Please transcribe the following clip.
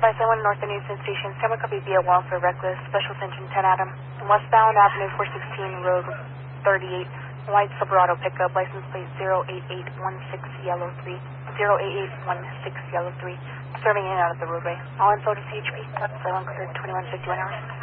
571 North and Eastern Station, San copy via Welfare Reckless, Special Attention 10 Adam. Westbound Avenue 416, Road 38, white Silverado pickup, license plate 08816 Yellow 3, 08816 Yellow 3, serving in and out of the roadway. All info to CHP, so uncleared 2151 hours.